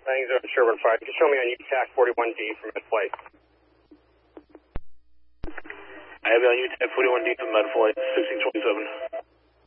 Thanks, Sherwood 5. You can show me on UTAC 41D from mid-flight. I have you on UTAC 41D from mid-flight, 1627.